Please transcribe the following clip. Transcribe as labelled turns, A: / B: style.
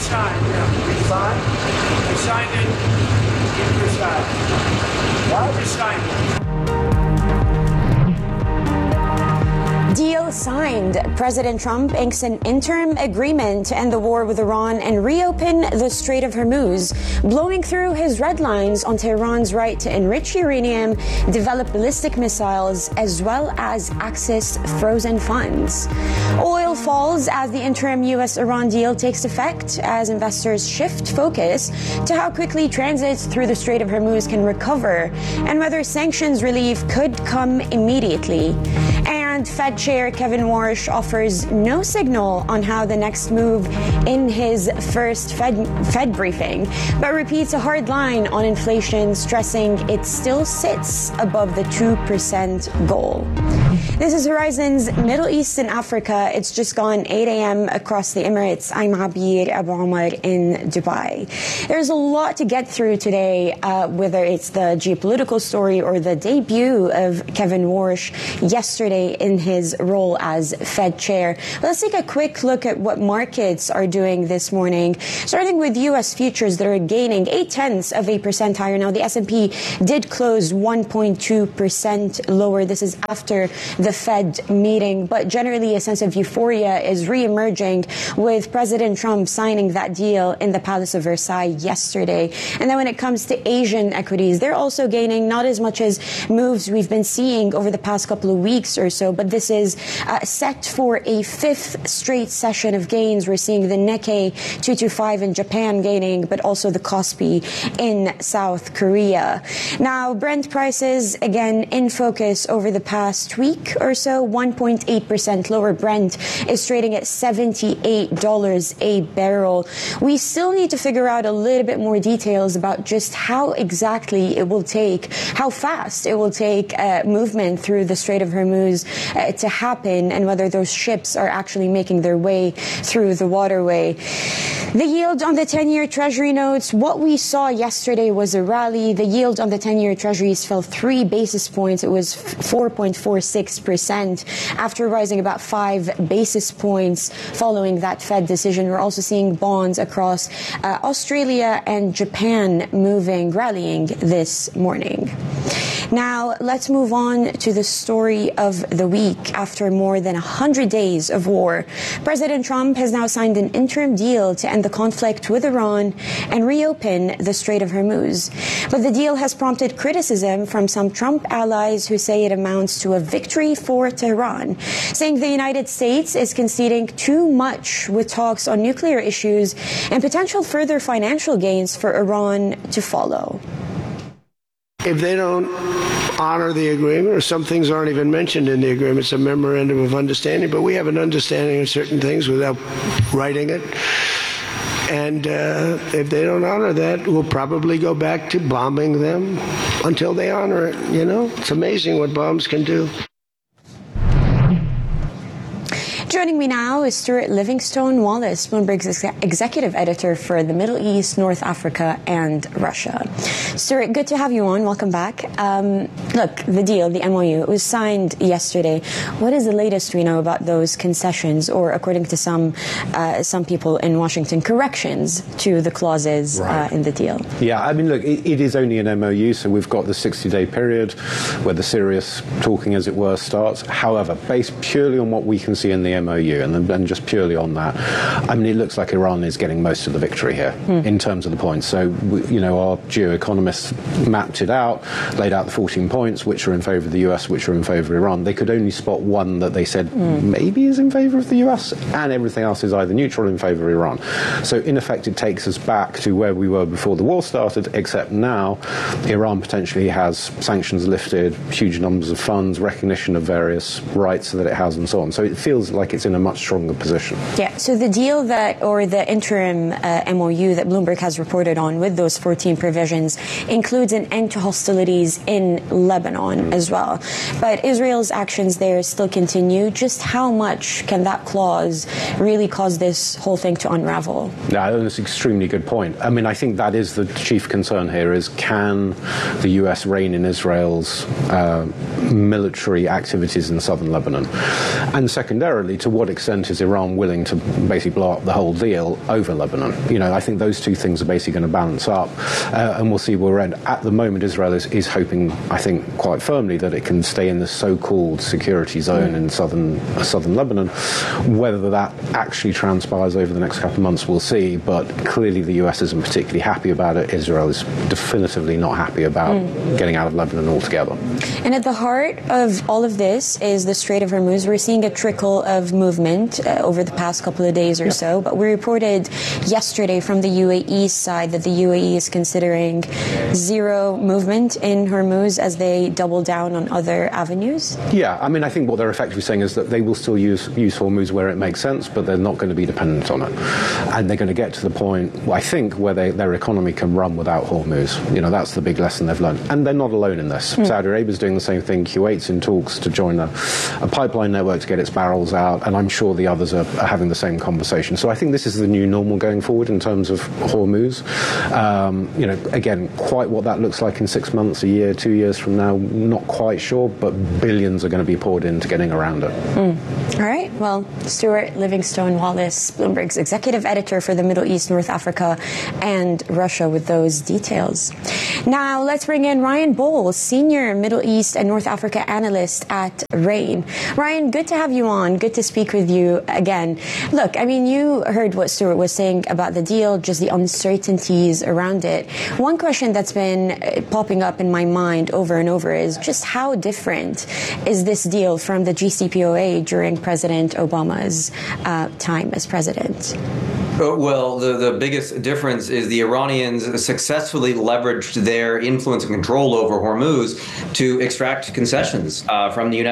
A: signed, yeah. You signed? I signed it in Versailles. Why you signed it?
B: Deal signed. President Trump inks an interim agreement to end the war with Iran and reopen the Strait of Hormuz, blowing through his red lines on Tehran's right to enrich uranium, develop ballistic missiles, as well as access frozen funds. Oil falls as the interim U.S.-Iran deal takes effect as investors shift focus to how quickly transits through the Strait of Hormuz can recover and whether sanctions relief could come immediately. And Fed Chair Kevin Warsh offers no signal on how the next move in his first Fed briefing, but repeats a hard line on inflation, stressing it still sits above the 2% goal. This is Horizon's Middle East and Africa. It's just gone 8 a.m. across the Emirates. I'm Abir Abu Omar in Dubai. There's a lot to get through today, whether it's the geopolitical story or the debut of Kevin Warsh yesterday in his role as Fed chair. Let's take a quick look at what markets are doing this morning, starting with U.S. futures that are gaining 0.8% higher. Now, the S&P did close 1.2% lower. This is after the Fed meeting, but generally a sense of euphoria is re-emerging with President Trump signing that deal in the Palace of Versailles yesterday. And then when it comes to Asian equities, they're also gaining, not as much as moves we've been seeing over the past couple of weeks or so, but this is set for a fifth straight session of gains. We're seeing the Nikkei 225 in Japan gaining, but also the Kospi in South Korea. Now, Brent prices, again, in focus over the past week or so, 1.8% lower. Brent is trading at $78 a barrel. We still need to figure out a little bit more details about just how exactly it will take, how fast it will take movement through the Strait of Hormuz to happen, and whether those ships are actually making their way through the waterway. The yield on the 10-year Treasury notes, what we saw yesterday was a rally. The yield on the 10-year Treasuries fell 3 basis points. It was 4.46% after rising about 5 basis points following that Fed decision. We're also seeing bonds across Australia and Japan rallying this morning. Now, let's move on to the story of the week. After more than 100 days of war, President Trump has now signed an interim deal to end the conflict with Iran and reopen the Strait of Hormuz. But the deal has prompted criticism from some Trump allies who say it amounts to a victory for Tehran, saying the United States is conceding too much with talks on nuclear issues and potential further financial gains for Iran to follow.
C: If they don't honor the agreement, or some things aren't even mentioned in the agreement, it's a memorandum of understanding, but we have an understanding of certain things without writing it. And if they don't honor that, we'll probably go back to bombing them until they honor it. You know, it's amazing what bombs can do.
B: Joining me now is Stuart Livingstone-Wallace, Bloomberg's executive editor for the Middle East, North Africa, and Russia. Stuart, good to have you on. Welcome back. Look, the deal, the MOU, it was signed yesterday. What is the latest we know about those concessions, or according to some people in Washington, corrections to the clauses in the deal?
D: Yeah, I mean, look, it is only an MOU, so we've got the 60-day period where the serious talking, as it were, starts. However, based purely on what we can see in the MOU, and then just purely on that, I mean, it looks like Iran is getting most of the victory here in terms of the points. So, our geo-economists mapped it out, laid out the 14 points, which are in favour of the US, which are in favour of Iran. They could only spot one that they said maybe is in favour of the US, and everything else is either neutral or in favour of Iran. So, in effect, it takes us back to where we were before the war started, except now Iran potentially has sanctions lifted, huge numbers of funds, recognition of various rights that it has, and so on. So it feels like it's in a much stronger position.
B: Yeah, so the deal or the interim MOU that Bloomberg has reported on with those 14 provisions includes an end to hostilities in Lebanon as well. But Israel's actions there still continue. Just how much can that clause really cause this whole thing to unravel?
D: Yeah, that's an extremely good point. I mean, I think that is the chief concern here is, can the US rein in Israel's military activities in southern Lebanon? And secondarily, to what extent is Iran willing to basically blow up the whole deal over Lebanon? I think those two things are basically going to balance up, and we'll see where we're at. At the moment, Israel is hoping, I think, quite firmly that it can stay in the so-called security zone in southern Lebanon. Whether that actually transpires over the next couple of months, we'll see, but clearly the US isn't particularly happy about it. Israel is definitively not happy about getting out of Lebanon altogether.
B: And at the heart of all of this is the Strait of Hormuz. We're seeing a trickle of movement over the past couple of days or so, but we reported yesterday from the UAE side that the UAE is considering zero movement in Hormuz as they double down on other avenues.
D: Yeah, I mean, I think what they're effectively saying is that they will still use Hormuz where it makes sense, but they're not going to be dependent on it. And they're going to get to the point, I think, where their economy can run without Hormuz. That's the big lesson they've learned. And they're not alone in this. Saudi Arabia is doing the same thing. Kuwait's in talks to join a pipeline network to get its barrels out, and I'm sure the others are having the same conversation. So I think this is the new normal going forward in terms of Hormuz. Again, quite what that looks like in 6 months, a year, 2 years from now, not quite sure, but billions are going to be poured into getting around it.
B: All right. Well, Stuart Livingstone Wallace, Bloomberg's executive editor for the Middle East, North Africa, and Russia, with those details. Now, let's bring in Ryan Bowles, senior Middle East and North Africa analyst at RAIN. Ryan, good to have you on. Good to speak with you again. Look, I mean, you heard what Stuart was saying about the deal, just the uncertainties around it. One question that's been popping up in my mind over and over is just how different is this deal from the JCPOA during President Obama's time as president?
E: Well, the biggest difference is the Iranians successfully leveraged their influence and control over Hormuz to extract concessions from the United